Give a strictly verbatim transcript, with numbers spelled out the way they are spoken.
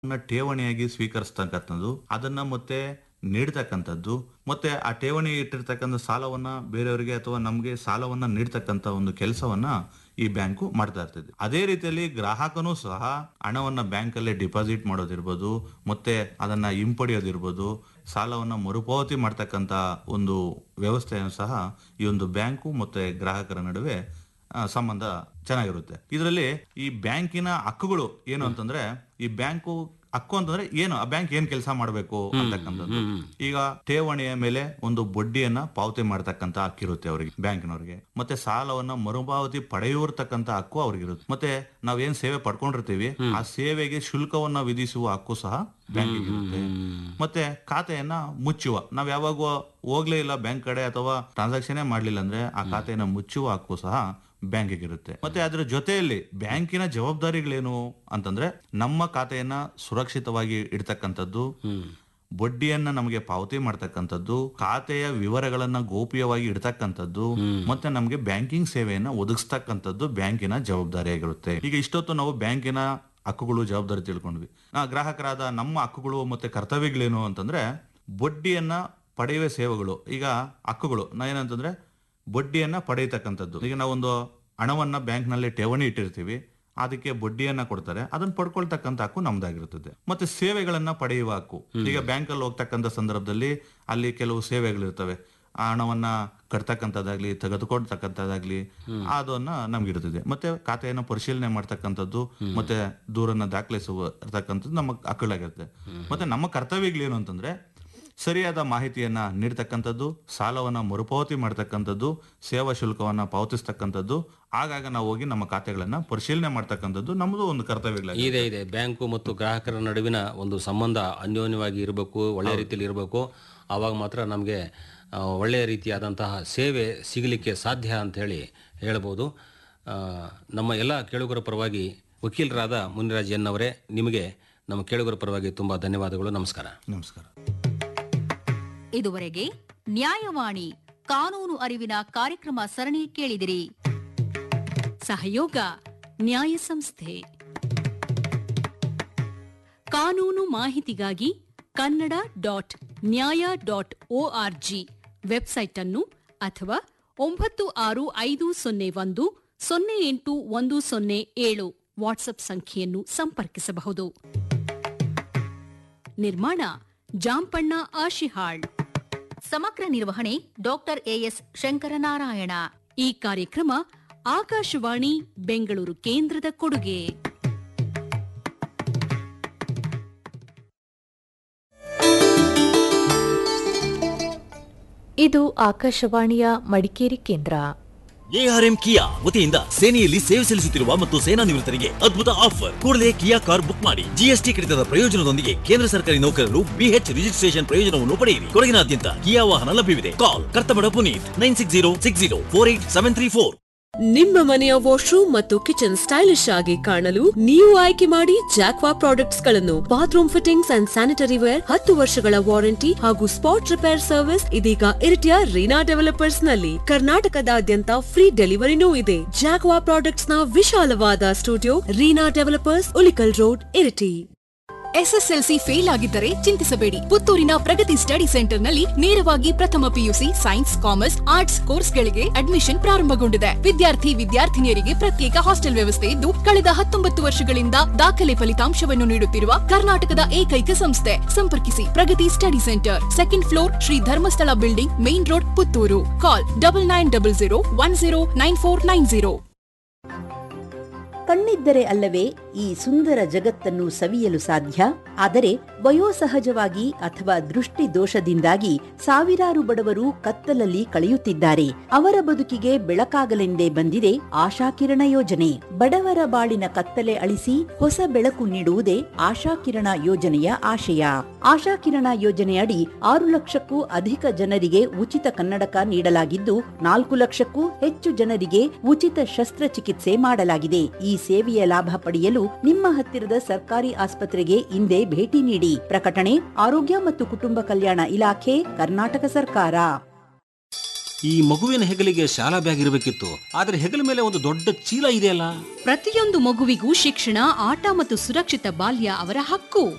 ಠೇವಣಿಯಾಗಿ ಸ್ವೀಕರಿಸ್ತಕ್ಕಂಥದ್ದು, ಅದನ್ನ ಮತ್ತೆ ನೀಡ್ತಕ್ಕಂಥದ್ದು, ಮತ್ತೆ ಆ ಠೇವಣಿ ಇಟ್ಟಿರ್ತಕ್ಕಂಥ ಸಾಲವನ್ನ ಬೇರೆಯವರಿಗೆ ಅಥವಾ ನಮಗೆ ಸಾಲವನ್ನ ನೀಡ್ತಕ್ಕಂಥ ಒಂದು ಕೆಲಸವನ್ನ ಈ ಬ್ಯಾಂಕು ಮಾಡ್ತಾ ಇರ್ತದೆ. ಅದೇ ರೀತಿಯಲ್ಲಿ ಗ್ರಾಹಕನೂ ಸಹ ಹಣವನ್ನ ಬ್ಯಾಂಕ್ ಅಲ್ಲಿ ಡಿಪಾಸಿಟ್ ಮಾಡೋದಿರ್ಬೋದು, ಮತ್ತೆ ಅದನ್ನ ಹಿಂಪಡೆಯೋದಿರ್ಬೋದು, ಸಾಲವನ್ನ ಮರುಪಾವತಿ ಮಾಡ್ತಕ್ಕಂಥ ಒಂದು ವ್ಯವಸ್ಥೆಯನ್ನು ಸಹ ಈ ಒಂದು ಬ್ಯಾಂಕು ಮತ್ತೆ ಗ್ರಾಹಕರ ನಡುವೆ ಆ, ಸಂಬಂಧ ಚೆನ್ನಾಗಿರುತ್ತೆ. ಇದರಲ್ಲಿ ಈ ಬ್ಯಾಂಕಿನ ಹಕ್ಕುಗಳು ಏನು ಅಂತಂದ್ರೆ, ಈ ಬ್ಯಾಂಕು ಹಕ್ಕು ಅಂತಂದ್ರೆ ಏನು, ಆ ಬ್ಯಾಂಕ್ ಏನ್ ಕೆಲಸ ಮಾಡಬೇಕು ಅಂತಕ್ಕಂಥದ್ದು. ಈಗ ಠೇವಣಿಯ ಮೇಲೆ ಒಂದು ಬಡ್ಡಿಯನ್ನ ಪಾವತಿ ಮಾಡ್ತಕ್ಕಂಥ ಹಕ್ಕಿರುತ್ತೆ ಅವರಿಗೆ, ಬ್ಯಾಂಕಿನವರಿಗೆ. ಮತ್ತೆ ಸಾಲವನ್ನ ಮರುಪಾವತಿ ಪಡೆಯುವರ್ತಕ್ಕಂಥ ಹಕ್ಕು ಅವ್ರಿಗಿರುತ್ತೆ. ಮತ್ತೆ ನಾವ್ ಏನ್ ಸೇವೆ ಪಡ್ಕೊಂಡಿರ್ತೀವಿ ಆ ಸೇವೆಗೆ ಶುಲ್ಕವನ್ನ ವಿಧಿಸುವ ಹಕ್ಕು ಸಹ ಬ್ಯಾಂಕಿಗೆ ಇರುತ್ತೆ. ಮತ್ತೆ ಖಾತೆಯನ್ನ ಮುಚ್ಚುವ, ನಾವ್ ಯಾವಾಗ ಹೋಗ್ಲೇ ಇಲ್ಲ ಬ್ಯಾಂಕ್ ಕಡೆ ಅಥವಾ ಟ್ರಾನ್ಸಾಕ್ಷನ್ ಮಾಡ್ಲಿಲ್ಲ ಅಂದ್ರೆ ಆ ಖಾತೆಯನ್ನ ಮುಚ್ಚುವ ಹಕ್ಕು ಸಹ ಬ್ಯಾಂಕಿಗೆ ಇರುತ್ತೆ. ಮತ್ತೆ ಅದರ ಜೊತೆಯಲ್ಲಿ ಬ್ಯಾಂಕಿನ ಜವಾಬ್ದಾರಿಗಳೇನು ಅಂತಂದ್ರೆ, ನಮ್ಮ ಖಾತೆಯನ್ನ ಸುರಕ್ಷಿತವಾಗಿ ಇಡ್ತಕ್ಕಂಥದ್ದು, ಬಡ್ಡಿಯನ್ನ ನಮಗೆ ಪಾವತಿ ಮಾಡ್ತಕ್ಕಂಥದ್ದು, ಖಾತೆಯ ವಿವರಗಳನ್ನ ಗೌಪ್ಯವಾಗಿ ಇಡ್ತಕ್ಕಂಥದ್ದು, ಮತ್ತೆ ನಮಗೆ ಬ್ಯಾಂಕಿಂಗ್ ಸೇವೆಯನ್ನ ಒದಗಿಸ್ತಕ್ಕಂಥದ್ದು ಬ್ಯಾಂಕಿನ ಜವಾಬ್ದಾರಿಯಾಗಿರುತ್ತೆ. ಈಗ ಇಷ್ಟೊತ್ತು ನಾವು ಬ್ಯಾಂಕಿನ ಹಕ್ಕುಗಳು ಜವಾಬ್ದಾರಿ ತಿಳ್ಕೊಂಡ್ವಿ. ನಾ ಗ್ರಾಹಕರಾದ ನಮ್ಮ ಹಕ್ಕುಗಳು ಮತ್ತೆ ಕರ್ತವ್ಯಗಳೇನು ಅಂತಂದ್ರೆ, ಬಡ್ಡಿಯನ್ನ ಪಡೆಯುವ ಸೇವೆಗಳು. ಈಗ ಹಕ್ಕುಗಳು ನಾ ಏನಂತಂದ್ರೆ ಬಡ್ಡಿಯನ್ನ ಪಡೆಯತಕ್ಕಂಥದ್ದು. ಈಗ ನಾವೊಂದು ಹಣವನ್ನ ಬ್ಯಾಂಕ್ ನಲ್ಲಿ ಠೇವಣಿ ಇಟ್ಟಿರ್ತೀವಿ, ಅದಕ್ಕೆ ಬಡ್ಡಿಯನ್ನ ಕೊಡ್ತಾರೆ, ಅದನ್ನ ಪಡ್ಕೊಳ್ತಕ್ಕಂಥ ಹಕ್ಕು ನಮ್ದಾಗಿರುತ್ತದೆ. ಮತ್ತೆ ಸೇವೆಗಳನ್ನ ಪಡೆಯುವ ಹಕ್ಕು. ಈಗ ಬ್ಯಾಂಕ್ ಅಲ್ಲಿ ಹೋಗ್ತಕ್ಕಂಥ ಸಂದರ್ಭದಲ್ಲಿ ಅಲ್ಲಿ ಕೆಲವು ಸೇವೆಗಳಿರ್ತವೆ, ಆ ಹಣವನ್ನ ಕಟ್ತಕ್ಕಂಥದ್ದಾಗ್ಲಿ ತೆಗೆದುಕೊಡ್ತಕ್ಕಂಥದ್ದಾಗ್ಲಿ ಅದನ್ನ ನಮ್ಗಿರ್ತದೆ. ಮತ್ತೆ ಖಾತೆಯನ್ನು ಪರಿಶೀಲನೆ ಮಾಡ್ತಕ್ಕಂಥದ್ದು, ಮತ್ತೆ ದೂರನ್ನ ದಾಖಲಿಸುವ ಇರ್ತಕ್ಕಂಥದ್ದು ನಮ್ಮ ಹಕ್ಕುಗಳಾಗಿರುತ್ತೆ. ಮತ್ತೆ ನಮ್ಮ ಕರ್ತವ್ಯಗಳೇನು ಅಂತಂದ್ರೆ, ಸರಿಯಾದ ಮಾಹಿತಿಯನ್ನ ನೀಡ್ತಕ್ಕಂಥದ್ದು, ಸಾಲವನ್ನ ಮರುಪಾವತಿ ಮಾಡ್ತಕ್ಕಂಥದ್ದು, ಸೇವಾ ಶುಲ್ಕವನ್ನ ಪಾವತಿಸ್ತಕ್ಕಂಥದ್ದು, ಆಗಾಗ ನಾವು ಹೋಗಿ ನಮ್ಮ ಖಾತೆಗಳನ್ನ ಪರಿಶೀಲನೆ ಮಾಡ್ತಕ್ಕಂಥದ್ದು ನಮ್ಮದು ಒಂದು ಕರ್ತವ್ಯಗಳಾಗಿದೆ. ಇದೆ ಇದೆ ಬ್ಯಾಂಕು ಮತ್ತು ಗ್ರಾಹಕರ ನಡುವಿನ ಒಂದು ಸಂಬಂಧ ಅನ್ಯೋನ್ಯವಾಗಿ ಇರಬೇಕು, ಒಳ್ಳೆಯ ರೀತಿಯಲ್ಲಿ ಇರಬೇಕು. ಆವಾಗ ಮಾತ್ರ ನಮಗೆ ಒಳ್ಳೆಯ ರೀತಿಯಾದಂತಹ ಸೇವೆ ಸಿಗಲಿಕ್ಕೆ ಸಾಧ್ಯ ಅಂತ ಹೇಳಿ ಹೇಳ್ಬೋದು. ಆ, ನಮ್ಮ ಎಲ್ಲ ಕೇಳುಗರ ಪರವಾಗಿ ವಕೀಲರಾದ ಮುನಿರಾಜ್ ಎನ್ ಅವರೇ, ನಿಮಗೆ ನಮ್ಮ ಕೇಳುಗರ ಪರವಾಗಿ ತುಂಬಾ ಧನ್ಯವಾದಗಳು. ನಮಸ್ಕಾರ. ನಮಸ್ಕಾರ. ಇದುವರೆಗೆ ನ್ಯಾಯವಾಣಿ ಕಾನೂನು ಅರಿವಿನ ಕಾರ್ಯಕ್ರಮ ಸರಣಿ ಕೇಳಿದಿರಿ. ಸಹಯೋಗ ನ್ಯಾಯ ಸಂಸ್ಥೆ. ಕಾನೂನು ಮಾಹಿತಿಗಾಗಿ ಕನ್ನಡ ಡಾಟ್ ನ್ಯಾಯ ಡಾಟ್ ಒಆರ್ಜಿ ವೆಬ್ಸೈಟ್ ಅನ್ನು ಅಥವಾ ಒಂಬತ್ತು ಆರು ಐದು ಸೊನ್ನೆ ಒಂದು ಸೊನ್ನೆ ಎಂಟು ಒಂದು ಸೊನ್ನೆ ಏಳು ವಾಟ್ಸ್ಆಪ್ ಸಂಖ್ಯೆಯನ್ನು ಸಂಪರ್ಕಿಸಬಹುದು. ನಿರ್ಮಾಣ ಜಾಂಪಣ್ಣ ಆಶಿಹಾಳ್. ಸಮಗ್ರ ನಿರ್ವಹಣೆ ಡಾಕ್ಟರ್ ಎಎಸ್ ಶಂಕರನಾರಾಯಣ. ಈ ಕಾರ್ಯಕ್ರಮ ಆಕಾಶವಾಣಿ ಬೆಂಗಳೂರು ಕೇಂದ್ರದ ಕೊಡುಗೆ. ಇದು ಆಕಾಶವಾಣಿಯ ಮಡಿಕೇರಿ ಕೇಂದ್ರ. ಎಆರ್ಎಂ ಕಿಯಾ ವತಿಯಿಂದ ಸೇನೆಯಲ್ಲಿ ಸೇವೆ ಸಲ್ಲಿಸುತ್ತಿರುವ ಮತ್ತು ಸೇನಾ ನಿವೃತ್ತರಿಗೆ ಅದ್ಭುತ ಆಫರ್. ಕೂಡಲೇ ಕಿಯಾ ಕಾರ್ ಬುಕ್ ಮಾಡಿ. ಜಿಎಸ್ಟಿ ಕಡಿತದ ಪ್ರಯೋಜನದೊಂದಿಗೆ ಕೇಂದ್ರ ಸರ್ಕಾರಿ ನೌಕರರು ಬಿಎಚ್ ರಿಜಿಸ್ಟ್ರೇಷನ್ ಪ್ರಯೋಜನವನ್ನು ಪಡೆಯಿರಿ. ಕೊಡಗಿನಾದ್ಯಂತ ಕಿಯಾ ವಾಹನ ಲಭ್ಯವಿದೆ. ಕಾಲ್ Karthamada Puneeth nine six zero six zero four eight seven three four. ನಿಮ್ಮ ಮನೆಯ ವಾಶ್ರೂಮ್ ಮತ್ತು ಕಿಚನ್ ಸ್ಟೈಲಿಶ್ ಆಗಿ ಕಾಣಲು ನೀವು ಆಯ್ಕೆ ಮಾಡಿ ಜಾಕ್ವಾ ಪ್ರಾಡಕ್ಟ್ಸ್ ಗಳನ್ನು. Bathroom fittings and sanitary wear, ಹತ್ತು ವರ್ಷಗಳ ವಾರಂಟಿ ಹಾಗೂ ಸ್ಪಾಟ್ ರಿಪೇರ್ ಸರ್ವಿಸ್ ಇದೀಗ ಇರಿಟಿಯ ರೀನಾ ಡೆವಲಪರ್ಸ್ ನಲ್ಲಿ. ಕರ್ನಾಟಕದಾದ್ಯಂತ ಫ್ರೀ ಡೆಲಿವರಿನೂ ಇದೆ. ಜಾಕ್ವಾ ಪ್ರಾಡಕ್ಟ್ಸ್ ನ ವಿಶಾಲವಾದ studio, Reena developers, Ulikkal road, Iritty. SSLC fail ಆಗಿದ್ದರೆ ಚಿಂತಿಸಬೇಡಿ. ಪುತ್ತೂರಿನ ಪ್ರಗತಿ ಸ್ಟಡಿ ಸೆಂಟರ್ ನಲ್ಲಿ ನೇರವಾಗಿ ಪ್ರಥಮ ಪಿಯುಸಿ ಸೈನ್ಸ್, ಕಾಮರ್ಸ್, ಆರ್ಟ್ಸ್ ಕೋರ್ಸ್ಗಳಿಗೆ ಅಡ್ಮಿಷನ್ ಪ್ರಾರಂಭಗೊಂಡಿದೆ. ವಿದ್ಯಾರ್ಥಿ ವಿದ್ಯಾರ್ಥಿನಿಯರಿಗೆ ಪ್ರತ್ಯೇಕ ಹಾಸ್ಟೆಲ್ ವ್ಯವಸ್ಥೆ ಇದ್ದು, ಕಳೆದ ಹತ್ತೊಂಬತ್ತು ವರ್ಷಗಳಿಂದ ದಾಖಲೆ ಫಲಿತಾಂಶವನ್ನು ನೀಡುತ್ತಿರುವ ಕರ್ನಾಟಕದ ಏಕೈಕ ಸಂಸ್ಥೆ. ಸಂಪರ್ಕಿಸಿ ಪ್ರಗತಿ study centre, second floor, Shri Dharmasthala building, main road, Puttur. ಕಾಲ್ double nine double zero one zero nine four nine zero. ಕಣ್ಣಿದ್ದರೆ ಅಲ್ಲವೇ ಈ ಸುಂದರ ಜಗತ್ತನ್ನು ಸವಿಯಲು ಸಾಧ್ಯ. ಆದರೆ ವಯೋಸಹಜವಾಗಿ ಅಥವಾ ದೃಷ್ಟಿ ದೋಷದಿಂದಾಗಿ ಸಾವಿರಾರು ಬಡವರು ಕತ್ತಲಲ್ಲಿ ಕಳೆಯುತ್ತಿದ್ದಾರೆ. ಅವರ ಬದುಕಿಗೆ ಬೆಳಕಾಗಲೆಂದೇ ಬಂದಿದೆ ಆಶಾಕಿರಣ ಯೋಜನೆ. ಬಡವರ ಬಾಳಿನ ಕತ್ತಲೆ ಅಳಿಸಿ ಹೊಸ ಬೆಳಕು ನೀಡುವುದೇ ಆಶಾಕಿರಣ ಯೋಜನೆಯ ಆಶಯ. ಆಶಾಕಿರಣ ಯೋಜನೆಯಡಿ ಆರು ಲಕ್ಷಕ್ಕೂ ಅಧಿಕ ಜನರಿಗೆ ಉಚಿತ ಕನ್ನಡಕ ನೀಡಲಾಗಿದ್ದು, ನಾಲ್ಕು ಲಕ್ಷಕ್ಕೂ ಹೆಚ್ಚು ಜನರಿಗೆ ಉಚಿತ ಶಸ್ತ್ರಚಿಕಿತ್ಸೆ ಮಾಡಲಾಗಿದೆ. ಈ ಸೇವೆಯ ಲಾಭ ಪಡೆಯಲು ನಿಮ್ಮ ಹತ್ತಿರದ ಸರ್ಕಾರಿ ಆಸ್ಪತ್ರೆಗೆ ಇಂದೇ ಭೇಟಿ ನೀಡಿ. ಪ್ರಕಟಣೆ ಆರೋಗ್ಯ ಮತ್ತು ಕುಟುಂಬ ಕಲ್ಯಾಣ ಇಲಾಖೆ, ಕರ್ನಾಟಕ ಸರ್ಕಾರ. ಈ ಮಗುವಿನ ಹೆಗಲಿಗೆ ಶಾಲಾ ಬ್ಯಾಗ್ ಇರಬೇಕಿತ್ತು, ಆದ್ರೆ ಹೆಗಲ ಮೇಲೆ ಒಂದು ದೊಡ್ಡ ಚೀಲ ಇದೆಯಲ್ಲ. ಪ್ರತಿಯೊಂದು ಮಗುವಿಗೂ ಶಿಕ್ಷಣ, ಆಟ ಮತ್ತು ಸುರಕ್ಷಿತ ಬಾಲ್ಯ ಅವರ ಹಕ್ಕು.